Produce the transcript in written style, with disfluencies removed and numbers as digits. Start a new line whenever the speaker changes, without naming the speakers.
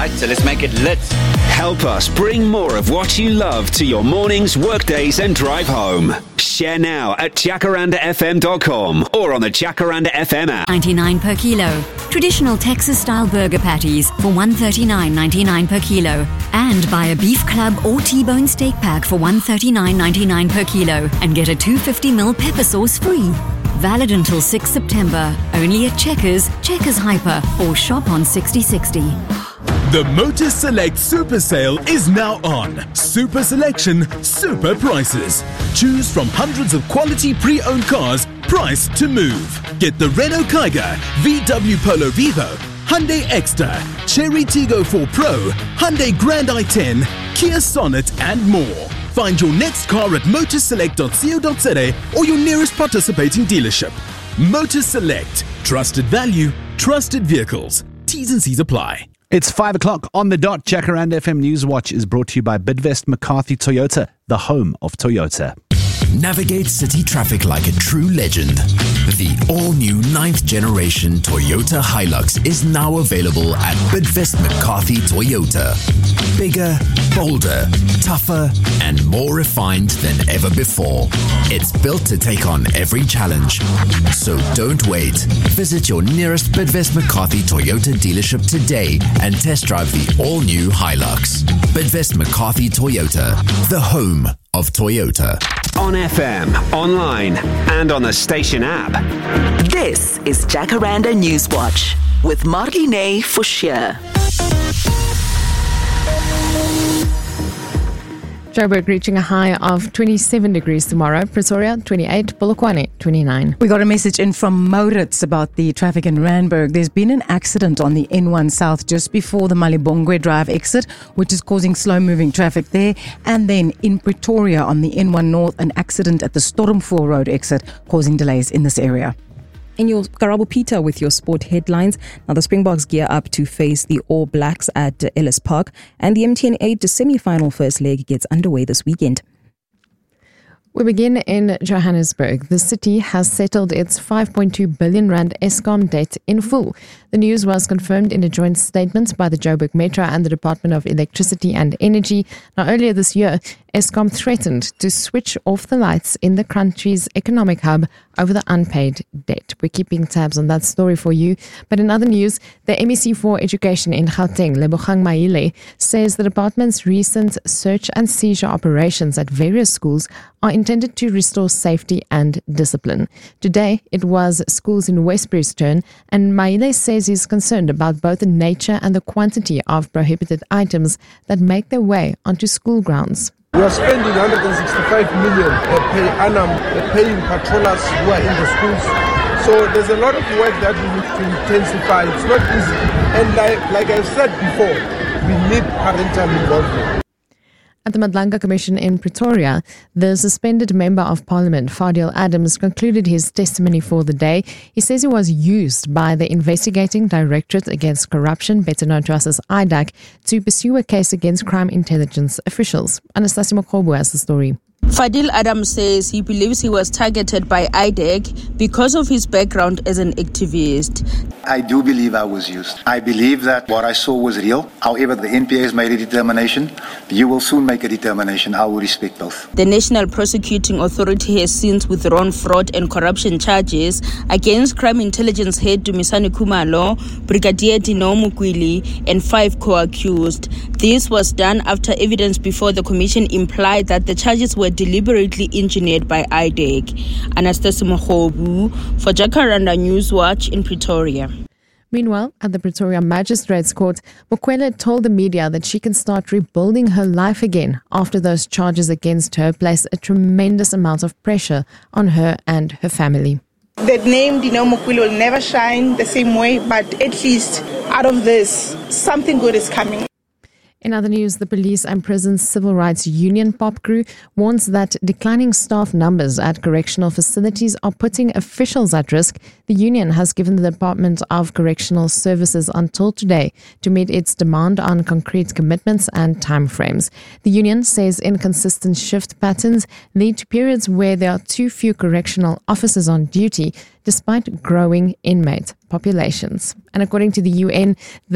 Right, so let's make it lit.
Help us bring more of what you love to your mornings, workdays and drive home. Share now at jacarandafm.com or on the Jacaranda FM app.
99 per kilo. Traditional Texas-style burger patties for $139.99 per kilo. And buy a beef club or T-bone steak pack for $139.99 per kilo and get a 250ml pepper sauce free. Valid until 6 September. Only at Checkers, Checkers Hyper, or shop on 6060.
The Motor Select Super Sale is now on. Super selection, super prices. Choose from hundreds of quality pre-owned cars priced to move. Get the Renault Kiger, VW Polo Vivo, Hyundai Exter, Cherry Tiggo 4 Pro, Hyundai Grand i10, Kia Sonet and more. Find your next car at motorselect.co.za or your nearest participating dealership. Motor Select. Trusted value, trusted vehicles. T's and C's apply.
It's 5 o'clock on the dot. Jacaranda FM Newswatch is brought to you by Bidvest McCarthy Toyota, the home of Toyota.
Navigate city traffic like a true legend. The all-new 9th generation Toyota Hilux is now available at Bidvest McCarthy Toyota. Bigger, bolder, tougher, and more refined than ever before. It's built to take on every challenge. So don't wait. Visit your nearest Bidvest McCarthy Toyota dealership today and test drive the all-new Hilux. Bidvest McCarthy Toyota, the home of Toyota.
On FM, online, and on the station app.
This is Jacaranda Newswatch with Marlene Forshire.
Joburg reaching a high of 27 degrees tomorrow. Pretoria 28, Polokwane 29.
We got a message in from Maurits about the traffic in Randburg. There's been an accident on the N1 South just before the Malibongwe Drive exit, which is causing slow-moving traffic there. And then in Pretoria on the N1 North, an accident at the Stormfour Road exit causing delays in this area.
In your Karabo Peter with your sport headlines. Now the Springboks gear up to face the All Blacks at Ellis Park, and the MTN 8 semi-final first leg gets underway this weekend.
We begin in Johannesburg. The city has settled its 5.2 billion rand Eskom debt in full. The news was confirmed in a joint statement by the Joburg Metro and the Department of Electricity and Energy. Now, earlier this year, Eskom threatened to switch off the lights in the country's economic hub over the unpaid debt. We're keeping tabs on that story for you. But in other news, the MEC for Education in Gauteng, Lebogang Maile, says the department's recent search and seizure operations at various schools are intended to restore safety and discipline. Today, it was schools in Westbury's turn, and Maile says he's concerned about both the nature and the quantity of prohibited items that make their way onto school grounds.
We are spending 165 million per annum paying patrollers who are in the schools. So there's a lot of work that we need to intensify. It's not easy. And like I've said before, we need parental involvement.
At the Madlanga Commission in Pretoria, the suspended Member of Parliament, Fadil Adams, concluded his testimony for the day. He says he was used by the Investigating Directorate Against Corruption, better known to us as IDAC, to pursue a case against crime intelligence officials. Anastasia Mokobu has the story.
Fadil Adams says he believes he was targeted by IDAC because of his background as an activist.
I do believe I was used. I believe that what I saw was real. However, the NPA has made a determination. You will soon make a determination. I will respect both.
The National Prosecuting Authority has since withdrawn fraud and corruption charges against Crime Intelligence Head Dumisani Khumalo, Brigadier Dino Mukwili, and 5 co-accused. This was done after evidence before the commission implied that the charges were deliberately engineered by IDAC. Anastasia Mokobu for Jacaranda Newswatch in Pretoria.
Meanwhile, at the Pretoria Magistrates Court, Mokwele told the media that she can start rebuilding her life again after those charges against her place a tremendous amount of pressure on her and her family.
The name Dino Mukwili will never shine the same way, but at least out of this, something good is coming.
In other news, the Police and Prisons Civil Rights Union POPCRU warns that declining staff numbers at correctional facilities are putting officials at risk. The union has given the Department of Correctional Services until today to meet its demand on concrete commitments and timeframes. The union says inconsistent shift patterns lead to periods where there are too few correctional officers on duty despite growing inmate populations. And according to the UN,